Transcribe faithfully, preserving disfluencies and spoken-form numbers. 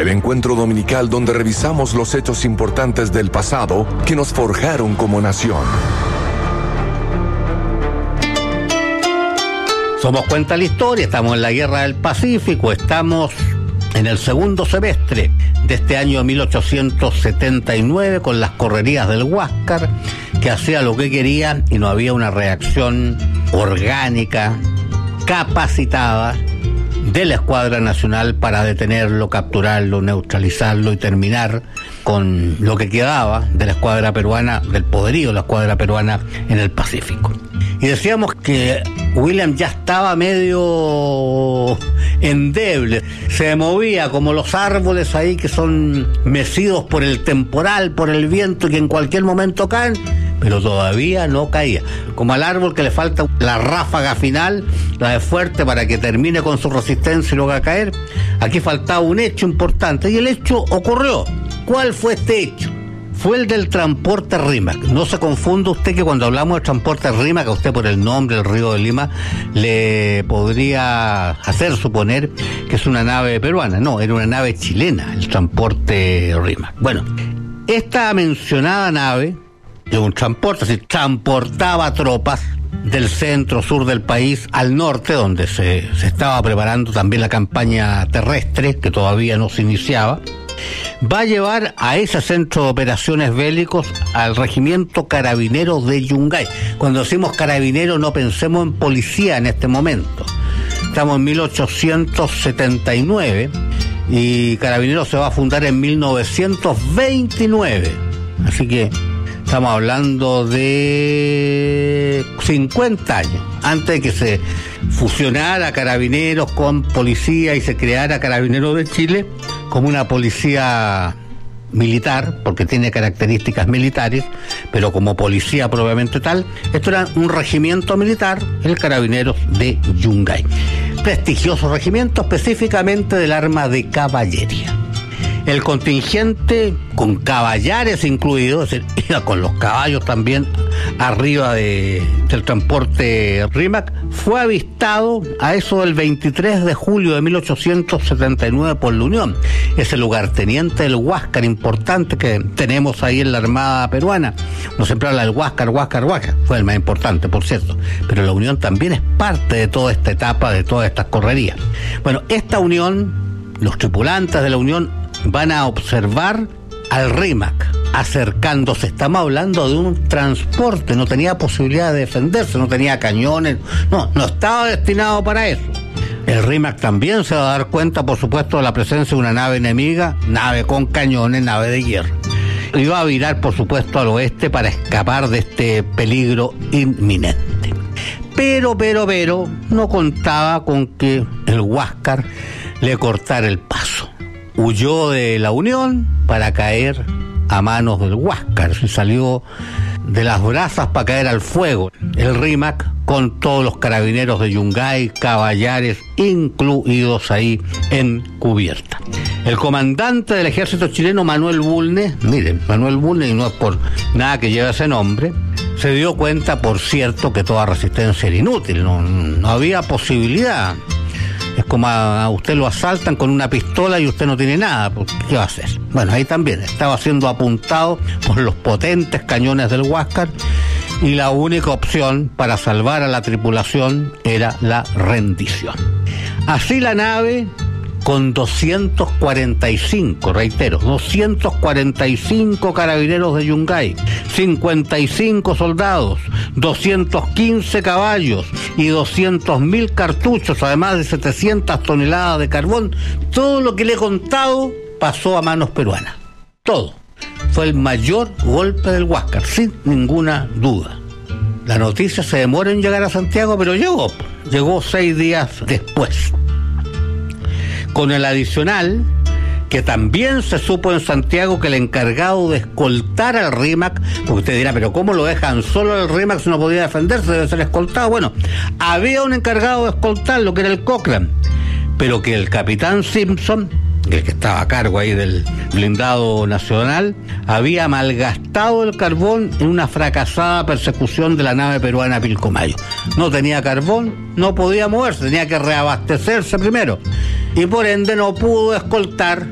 el encuentro dominical donde revisamos los hechos importantes del pasado que nos forjaron como nación. Somos Cuenta la Historia, estamos en la Guerra del Pacífico, estamos en el segundo semestre de este año mil ochocientos setenta y nueve con las correrías del Huáscar, que hacía lo que quería y no había una reacción orgánica, capacitada de la Escuadra Nacional para detenerlo, capturarlo, neutralizarlo y terminar con lo que quedaba de la Escuadra Peruana, del poderío de la Escuadra Peruana en el Pacífico. Y decíamos que William ya estaba medio endeble, se movía como los árboles ahí que son mecidos por el temporal, por el viento y que en cualquier momento caen, pero todavía no caía. Como al árbol que le falta la ráfaga final, la de fuerte para que termine con su resistencia y luego a caer, aquí faltaba un hecho importante y el hecho ocurrió. ¿Cuál fue este hecho? Fue el del transporte Rímac. No se confunda usted que cuando hablamos del transporte Rímac, a usted por el nombre del Río de Lima, le podría hacer suponer que es una nave peruana. No, era una nave chilena, el transporte Rímac. Bueno, esta mencionada nave de un transporte, es decir, transportaba tropas del centro sur del país al norte, donde se, se estaba preparando también la campaña terrestre, que todavía no se iniciaba. Va a llevar a ese centro de operaciones bélicos al regimiento carabinero de Yungay. Cuando decimos carabinero no pensemos en policía en este momento. Estamos en mil ochocientos setenta y nueve y Carabineros se va a fundar en mil novecientos veintinueve. Así que estamos hablando de cincuenta años antes de que se fusionara Carabineros con policía y se creara Carabineros de Chile como una policía militar, porque tiene características militares, pero como policía propiamente tal. Esto era un regimiento militar, el Carabineros de Yungay. Prestigioso regimiento, específicamente del arma de caballería. El contingente, con caballares incluidos, es decir, iba con los caballos también arriba de, del transporte Rímac, fue avistado a eso del veintitrés de julio de mil ochocientos setenta y nueve por la Unión, ese lugarteniente del Huáscar importante que tenemos ahí en la Armada Peruana. No siempre habla del Huáscar, Huáscar, Huáscar, fue el más importante, por cierto, pero la Unión también es parte de toda esta etapa, de todas estas correrías. Bueno, esta Unión, los tripulantes de la Unión van a observar al Rímac acercándose. Estamos hablando de un transporte, no tenía posibilidad de defenderse, no tenía cañones, no, no estaba destinado para eso. El Rímac también se va a dar cuenta, por supuesto, de la presencia de una nave enemiga, nave con cañones, nave de guerra. Y va a virar, por supuesto, al oeste para escapar de este peligro inminente. Pero, pero, pero, no contaba con que el Huáscar le cortara el paso. Huyó de la Unión para caer a manos del Huáscar, se salió de las brasas para caer al fuego. El Rímac con todos los carabineros de Yungay, caballares incluidos ahí en cubierta. El comandante del ejército chileno, Manuel Bulnes, miren, Manuel Bulnes, y no es por nada que lleve ese nombre, se dio cuenta, por cierto, que toda resistencia era inútil, no, no había posibilidad. Es como a, a usted lo asaltan con una pistola y usted no tiene nada, ¿qué va a hacer? Bueno, ahí también estaba siendo apuntado por los potentes cañones del Huáscar y la única opción para salvar a la tripulación era la rendición. Así la nave, con doscientos cuarenta y cinco, reitero, doscientos cuarenta y cinco carabineros de Yungay, cincuenta y cinco soldados, doscientos quince caballos y doscientos mil cartuchos, además de setecientas toneladas de carbón, todo lo que le he contado pasó a manos peruanas. Todo. Fue el mayor golpe del Huáscar, sin ninguna duda. La noticia se demora en llegar a Santiago, pero llegó. Llegó seis días después. Con el adicional que también se supo en Santiago que el encargado de escoltar al Rímac, porque usted dirá, pero ¿cómo lo dejan solo el Rímac si no podía defenderse? Debe ser escoltado. Bueno, había un encargado de escoltarlo, que era el Cochrane, pero que el capitán Simpson, el que estaba a cargo ahí del blindado nacional, había malgastado el carbón en una fracasada persecución de la nave peruana Pilcomayo. No tenía carbón, no podía moverse, tenía que reabastecerse primero, y por ende no pudo escoltar